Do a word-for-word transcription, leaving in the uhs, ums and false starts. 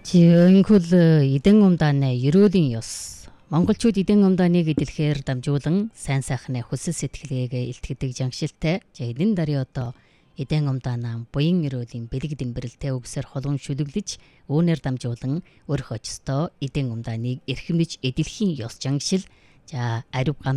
Жинхэнэ эдэн умдааны ерөөлийн ёс. Монголчууд эдэн умдааныг эдэлхээр дамжуулан сайн сайхны хүсэл сэтгэлгээгээ илтгэдэг жангшилтай. Эдэн даруй одоо эдэн умдаанаа буян ерөөлийн бэлэг дэмбэрэлтэй үгсээр холон шүлэглэж үүнээр дамжуулан өөрийнхөө очистой эдэн умдааныг эрхэмж эдэлхийн ёс жангшил. За ариу